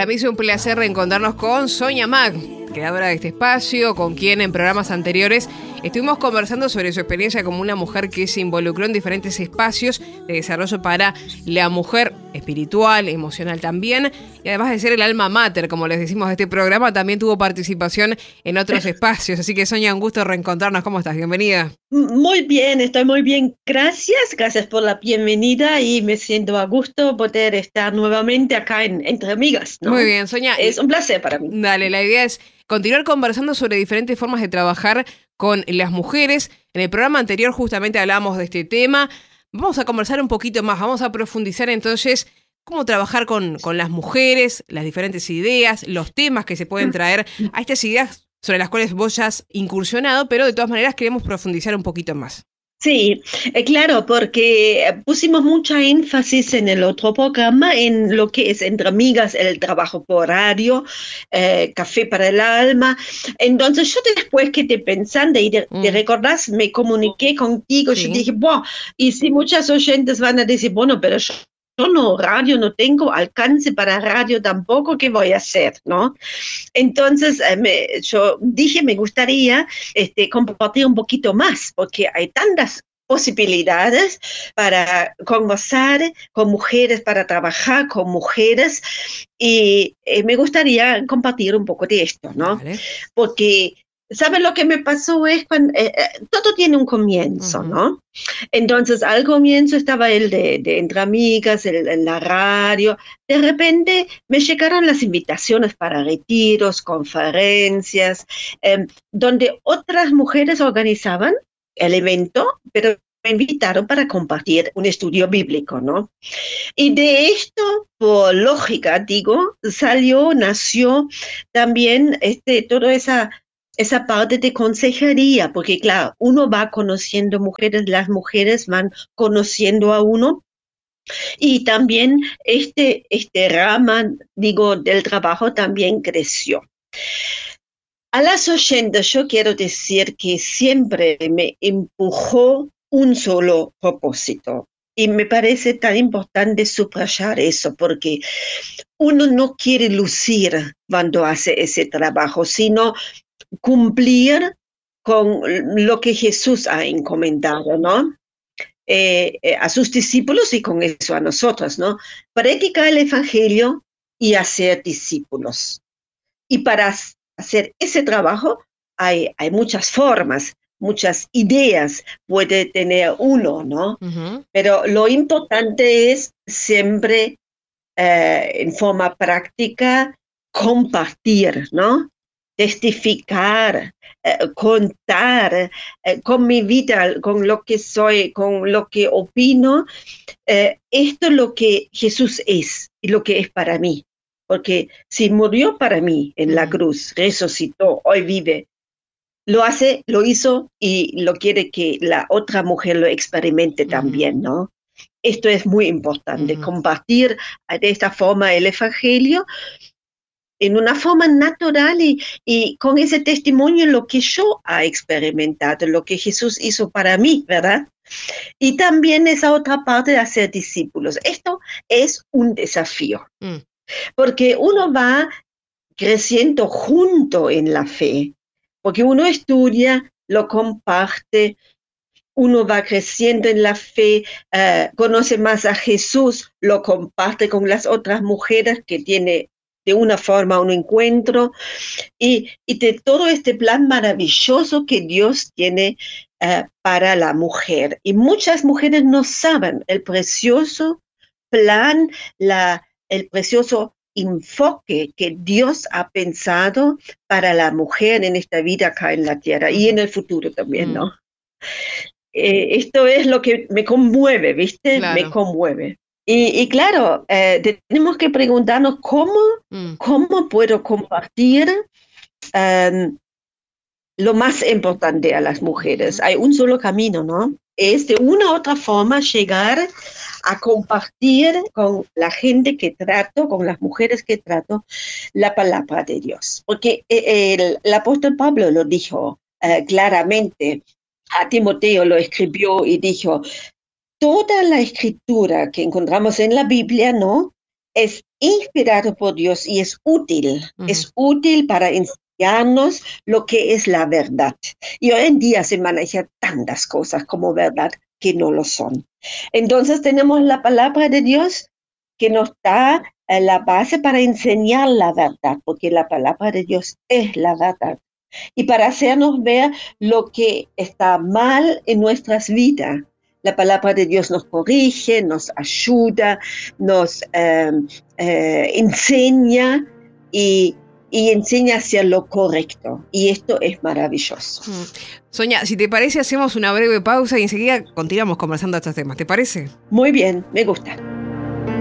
mí es un placer reencontrarnos con Sonia Mac, creadora de este espacio, con quien en programas anteriores estuvimos conversando sobre su experiencia como una mujer que se involucró en diferentes espacios de desarrollo para la mujer espiritual, emocional también, y además de ser el alma mater, como les decimos de este programa, también tuvo participación en otros espacios. Así que Sonia, un gusto reencontrarnos. ¿Cómo estás? Bienvenida. Muy bien, estoy muy bien. Gracias por la bienvenida y me siento a gusto poder estar nuevamente acá Entre Amigas, ¿no? Muy bien, Sonia. Es un placer para mí. Dale, la idea es continuar conversando sobre diferentes formas de trabajar con las mujeres. En el programa anterior justamente hablábamos de este tema. Vamos a conversar un poquito más, vamos a profundizar entonces cómo trabajar con las mujeres, las diferentes ideas, los temas que se pueden traer a estas ideas sobre las cuales vos ya has incursionado, pero de todas maneras queremos profundizar un poquito más. Sí, claro, porque pusimos mucha énfasis en el otro programa en lo que es Entre Amigas, el trabajo por horario, Café para el Alma. Entonces yo después que te pensando y te recordás, me comuniqué contigo, Sí. yo dije, wow, y si muchas oyentes van a decir, bueno, pero yo no radio, no tengo alcance para radio tampoco, ¿qué voy a hacer, no? Entonces yo dije, me gustaría compartir un poquito más, porque hay tantas posibilidades para conversar con mujeres, para trabajar con mujeres, y me gustaría compartir un poco de esto, ¿no? Vale. Porque ¿sabes lo que me pasó? Es cuando todo tiene un comienzo, ¿no? Entonces, al comienzo estaba el de Entre Amigas, en la radio. De repente me llegaron las invitaciones para retiros, conferencias, donde otras mujeres organizaban el evento, pero me invitaron para compartir un estudio bíblico, ¿no? Y de esto, por lógica, nació también toda esa parte de consejería, porque claro, uno va conociendo mujeres, las mujeres van conociendo a uno, y también rama, del trabajo también creció. A las oyentes yo quiero decir que siempre me empujó un solo propósito. Y me parece tan importante subrayar eso, porque uno no quiere lucir cuando hace ese trabajo, sino cumplir con lo que Jesús ha encomendado, ¿no? A sus discípulos y con eso a nosotros, ¿no? Predicar el Evangelio y hacer discípulos. Y para hacer ese trabajo hay muchas formas, muchas ideas puede tener uno, ¿no? Pero lo importante es siempre en forma práctica compartir, ¿no? Testificar, contar con mi vida, con lo que soy, con lo que opino. Esto es lo que Jesús es y lo que es para mí. Porque si murió para mí en la cruz, resucitó, hoy vive, lo hizo y lo quiere que la otra mujer lo experimente también, ¿no? Esto es muy importante, compartir de esta forma el Evangelio en una forma natural y con ese testimonio lo que yo he experimentado, lo que Jesús hizo para mí, ¿verdad? Y también esa otra parte de hacer discípulos. Esto es un desafío, porque uno va creciendo junto en la fe, porque uno estudia, lo comparte, uno va creciendo en la fe, conoce más a Jesús, lo comparte con las otras mujeres que tiene de una forma un encuentro, y de todo este plan maravilloso que Dios tiene para la mujer. Y muchas mujeres no saben el precioso plan, el precioso enfoque que Dios ha pensado para la mujer en esta vida acá en la tierra y en el futuro también, ¿no? Esto es lo que me conmueve, ¿viste? Claro. Me conmueve. Y claro, tenemos que preguntarnos cómo puedo compartir lo más importante a las mujeres. Hay un solo camino, ¿no? Es de una u otra forma llegar a compartir con la gente que trato, con las mujeres que trato, la palabra de Dios. Porque el apóstol Pablo lo dijo claramente, a Timoteo lo escribió y dijo, toda la escritura que encontramos en la Biblia, ¿no? es inspirado por Dios y es útil. Ujú. Es útil para enseñarnos lo que es la verdad. Y hoy en día se manejan tantas cosas como verdad que no lo son. Entonces tenemos la palabra de Dios que nos da la base para enseñar la verdad, porque la palabra de Dios es la verdad. Y para hacernos ver lo que está mal en nuestras vidas. La palabra de Dios nos corrige, nos ayuda, nos enseña y enseña a hacer lo correcto. Y esto es maravilloso. Sonia, si te parece, hacemos una breve pausa y enseguida continuamos conversando estos temas. ¿Te parece? Muy bien, me gusta.